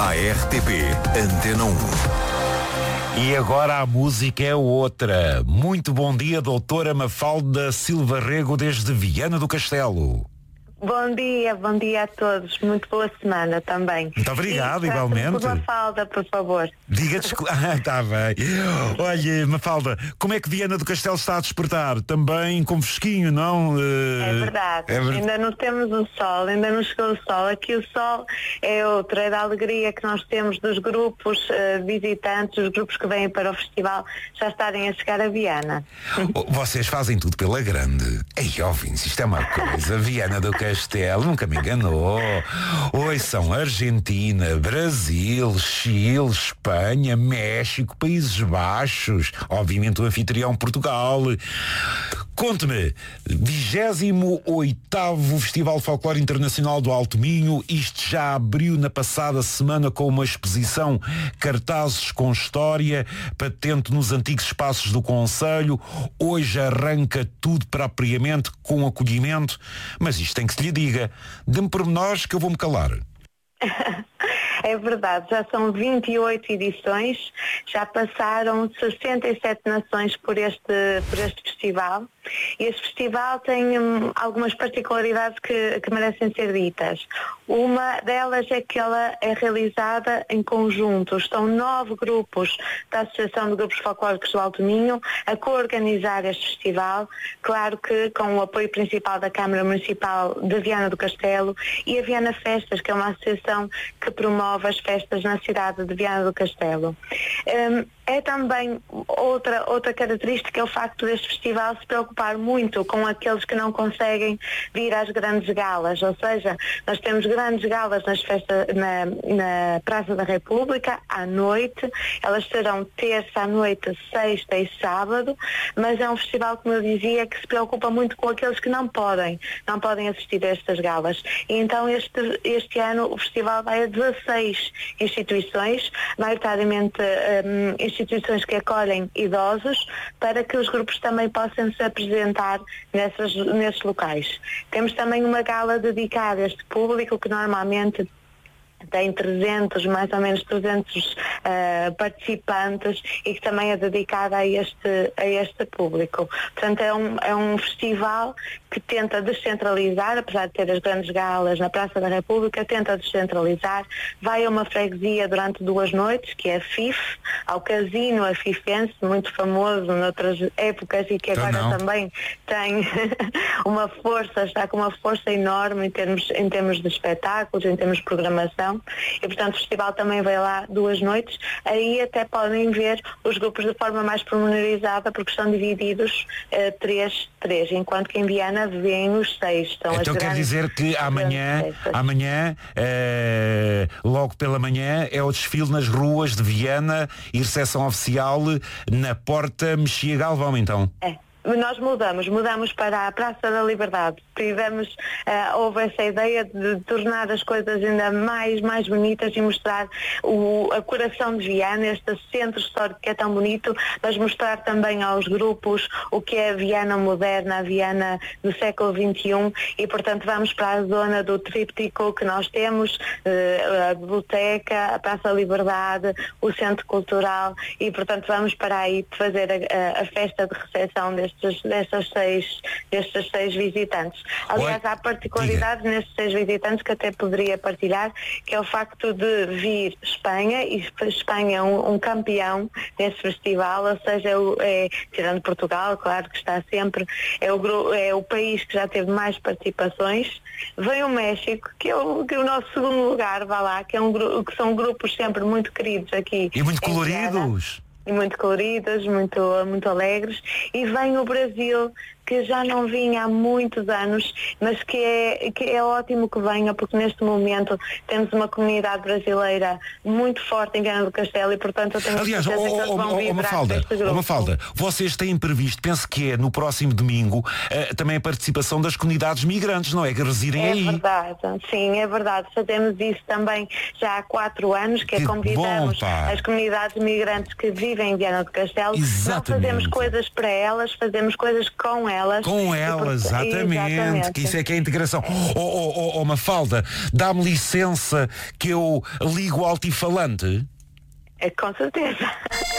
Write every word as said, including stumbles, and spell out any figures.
A R T P Antena um. E agora a música é outra. Muito bom dia, doutora Mafalda Silva Rego, desde Viana do Castelo. Bom dia, bom dia a todos. Muito boa semana também. Muito obrigado, e, igualmente. Por Mafalda, por favor. Diga desculpa. Ah, está bem. Olha, Mafalda, como é que Viana do Castelo está a despertar? Também com fresquinho, não? Uh... É verdade. É ver... Ainda não temos o sol, ainda não chegou o sol. Aqui o sol é outro, é da alegria que nós temos dos grupos uh, visitantes, os grupos que vêm para o festival, já estarem a chegar a Viana. Vocês fazem tudo pela grande. Ei, ouvintes, isto é uma coisa. Viana do Castelo. Castelo, nunca me enganou. Oi, são Argentina, Brasil, Chile, Espanha, México, Países Baixos, obviamente o anfitrião Portugal. Conte-me, vigésimo oitavo Festival Folclore Internacional do Alto Minho, isto já abriu na passada semana com uma exposição Cartazes com História, patente nos antigos espaços do Conselho. Hoje arranca tudo propriamente com acolhimento, mas isto tem que se lhe diga. Dê-me pormenores que eu vou-me calar. É verdade, já são vinte e oito edições, já passaram sessenta e sete nações por este, por este festival. E este festival tem hum, algumas particularidades que, que merecem ser ditas. Uma delas é que ela é realizada em conjunto. Estão nove grupos da Associação de Grupos Folclóricos do Alto Minho a co-organizar este festival, claro que com o apoio principal da Câmara Municipal de Viana do Castelo e a Viana Festas, que é uma associação que promove as festas na cidade de Viana do Castelo. Um, é também outra, outra característica é o facto deste festival se preocupar muito com aqueles que não conseguem vir às grandes galas, ou seja, nós temos grandes galas nas festas, na, na Praça da República à noite, elas serão terça à noite, sexta e sábado, mas é um festival, como eu dizia, que se preocupa muito com aqueles que não podem, não podem assistir a estas galas. E então este, este ano o festival vai a dezasseis instituições, maioritariamente um, instituições que acolhem idosos, para que os grupos também possam se apresentar nessas, nesses locais. Temos também uma gala dedicada a este público que normalmente tem trezentos, mais ou menos trezentos uh, participantes e que também é dedicada a este, a este público. Portanto, é um, é um festival que tenta descentralizar, apesar de ter as grandes galas na Praça da República, tenta descentralizar, vai a uma freguesia durante duas noites, que é a F I F, ao Casino Afifense, muito famoso noutras épocas e que agora então também tem uma força, está com uma força enorme em termos, em termos de espetáculos, em termos de programação. E portanto o festival também vai lá duas noites, aí até podem ver os grupos de forma mais pormenorizada porque estão divididos uh, três, três, enquanto que em Viana vêm os seis. Então quer dizer que amanhã, amanhã eh, logo pela manhã é o desfile nas ruas de Viana e recepção oficial na Porta Mexia Galvão, então? É. Nós mudamos, mudamos para a Praça da Liberdade. Tivemos, uh, houve essa ideia de tornar as coisas ainda mais, mais bonitas e mostrar o a coração de Viana, este centro histórico que é tão bonito, mas mostrar também aos grupos o que é a Viana moderna, a Viana do século vinte e um e, portanto, vamos para a zona do tríptico que nós temos, uh, a biblioteca, a Praça da Liberdade, o Centro Cultural e, portanto, vamos para aí fazer a, a, a festa de recepção deste Destes, destas seis, destes seis visitantes. Aliás, há particularidades Diga. nestes seis visitantes que até poderia partilhar, que é o facto de vir Espanha, e Espanha é um, um campeão desse festival, ou seja, é, tirando Portugal, claro que está sempre, é o, é o país que já teve mais participações. Vem o México, que é o, que é o nosso segundo lugar, vá lá, que, é um, que são grupos sempre muito queridos aqui. E muito coloridos. E muito coloridos, muito, muito alegres. E vem o Brasil, que já não vinha há muitos anos, mas que é, que é ótimo que venha, porque neste momento temos uma comunidade brasileira muito forte em Viana do Castelo e, portanto, eu tenho Aliás, certeza oh, que eles oh, vão oh, vibrar Mafalda, deste grupo. oh, Mafalda, vocês têm previsto, penso que é no próximo domingo, uh, também a participação das comunidades migrantes, não é? Que residem é aí. É verdade, sim, é verdade. Fazemos isso também já há quatro anos, que, que é convidamos bom, as comunidades migrantes que vivem em Viana do Castelo. Exatamente. Não fazemos coisas para elas, fazemos coisas com elas. elas. Com elas, exatamente, exatamente. Que isso é que é a integração. Oh, oh, oh, oh Mafalda, dá-me licença que eu ligo o altifalante? É, com certeza.